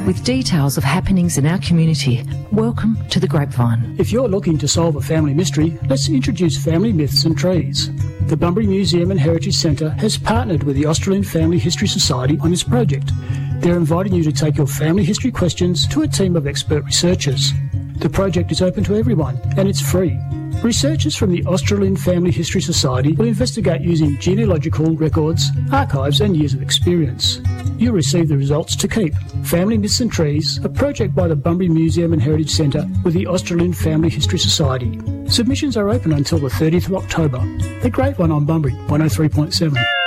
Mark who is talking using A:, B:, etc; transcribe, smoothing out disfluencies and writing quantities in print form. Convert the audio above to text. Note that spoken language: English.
A: with details of happenings in our community. Welcome to The Grapevine.
B: If you're looking to solve a family mystery, let's introduce Family Myths and Trees. The Bunbury Museum and Heritage Centre has partnered with the Australian Family History Society on this project. They're inviting you to take your family history questions to a team of expert researchers. The project is open to everyone and it's free. Researchers from the Australian Family History Society will investigate using genealogical records, archives and years of experience. You'll receive the results to keep. Family Myths and Trees, a project by the Bunbury Museum and Heritage Centre with the Australian Family History Society. Submissions are open until the 30th of October. The Grapevine on Bunbury 103.7.